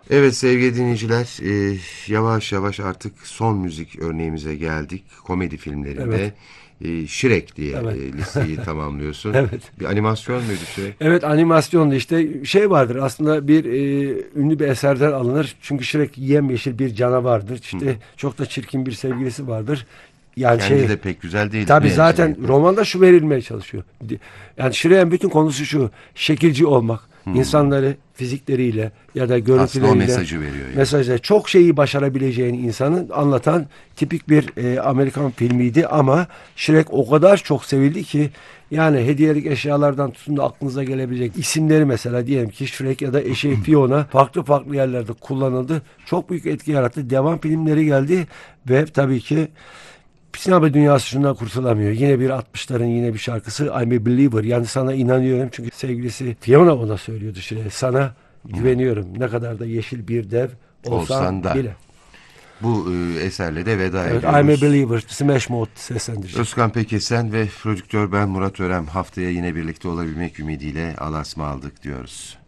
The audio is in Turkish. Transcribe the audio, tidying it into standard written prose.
Evet sevgili dinleyiciler, yavaş yavaş artık son müzik örneğimize geldik. Komedi filmlerinde Evet, Shrek diye evet, listeyi tamamlıyorsun. evet. Bir animasyon muydu Shrek? Evet, animasyonda işte şey vardır aslında bir ünlü bir eserden alınır. Çünkü Shrek yemyeşil bir canavardır. Hı hı. İşte çok da çirkin bir sevgilisi vardır. Yani Kendi şey de pek güzel değil tabii değil mi? zaten romanda şu verilmeye çalışıyor. Yani Shrek'in bütün konusu şu: şekilci olmak. Hmm. İnsanları fizikleriyle ya da Aslında o görüntüleriyle mesajı veriyor yani. mesajla çok şeyi başarabileceğini insanın anlatan tipik bir Amerikan filmiydi ama Shrek o kadar çok sevildi ki yani hediyelik eşyalardan tutun da aklınıza gelebilecek isimleri mesela diyelim ki Shrek ya da eşi Fiona farklı farklı yerlerde kullanıldı. Çok büyük etki yarattı. Devam filmleri geldi ve tabii ki sinema dünyası şundan kurtulamıyor. Yine bir 60'ların yine bir şarkısı I'm a Believer. Yani sana inanıyorum çünkü sevgilisi Fiona ona söylüyordu işte. Sana İnan. güveniyorum. Ne kadar da yeşil bir dev olsam Olsan da. bile. Bu eserle de veda Evet, I'm a ediyoruz. Believer. Smash Mouth seslendirecek. Özkan Pekesen ve prodüktör ben Murat Örem haftaya yine birlikte olabilmek ümidiyle alasma aldık diyoruz.